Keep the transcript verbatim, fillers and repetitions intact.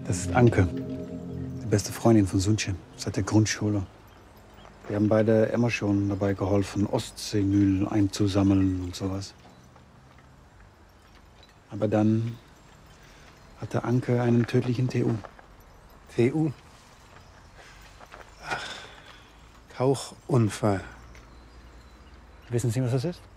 Das ist Anke, die beste Freundin von Sunche, seit der Grundschule. Wir haben beide immer schon dabei geholfen, Ostseemüll einzusammeln und sowas. Aber dann hatte Anke einen tödlichen T U. T U? Ach, Tauchunfall. Wissen Sie, was das ist?